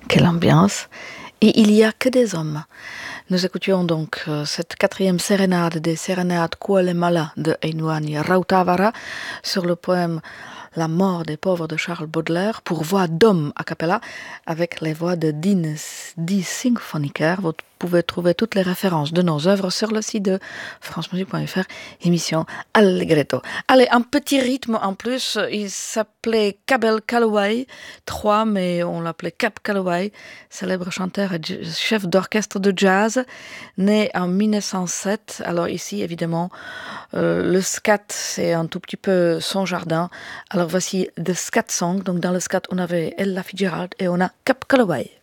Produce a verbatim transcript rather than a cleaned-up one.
Quelle ambiance! Et il y a que des hommes. Nous écoutions donc euh, cette quatrième sérénade des sérénades Kuolemala de Einoani Rautavaara sur le poème La mort des pauvres de Charles Baudelaire pour voix d'homme a cappella avec les voix de Dine Die Symphoniker. Vous pouvez trouver toutes les références de nos œuvres sur le site de francemusique point f r, émission Allegretto. Allez, un petit rythme en plus, il s'appelait Cabell Calloway, trois, mais on l'appelait Cap Calloway, célèbre chanteur et chef d'orchestre de jazz, né en mille neuf cent sept. Alors ici, évidemment, euh, le scat, c'est un tout petit peu son jardin. Alors voici The Scat Song. Donc dans le scat, on avait Ella Fitzgerald et on a Cap Calloway.